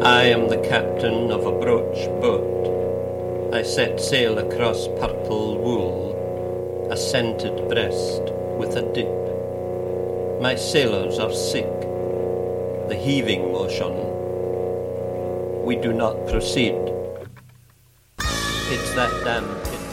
I am the captain of a broach boat. I set sail across purple wool, a scented breast with a dip. My sailors are sick, the heaving motion. We do not proceed. It's that damn pity.